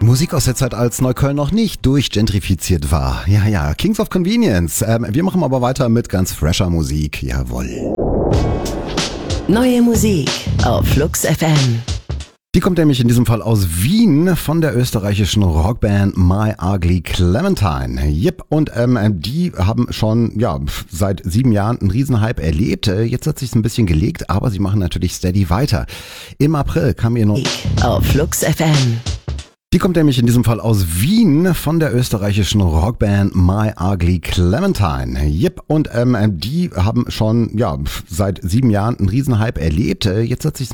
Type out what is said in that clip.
Musik aus der Zeit, als Neukölln noch nicht durchgentrifiziert war. Ja, Kings of Convenience. Wir machen aber weiter mit ganz fresher Musik. Jawohl. Neue Musik auf Flux FM. Die kommt nämlich in diesem Fall aus Wien von der österreichischen Rockband My Ugly Clementine. Yep, und die haben schon seit 7 Jahren einen Riesenhype erlebt. Jetzt hat sich's ein bisschen gelegt, aber sie machen natürlich steady weiter. Im April kam ihr noch auf Flux FM. Die kommt nämlich in diesem Fall aus Wien von der österreichischen Rockband My Ugly Clementine. Yep, und die haben schon seit 7 Jahren einen Riesenhype erlebt. Jetzt hat sich's